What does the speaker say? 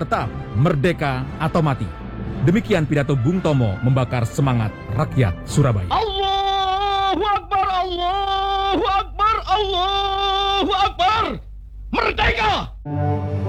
tetap merdeka atau mati. Demikian pidato Bung Tomo membakar semangat rakyat Surabaya. Allahu Akbar, Allahu Akbar, Allahu Akbar. Merdeka!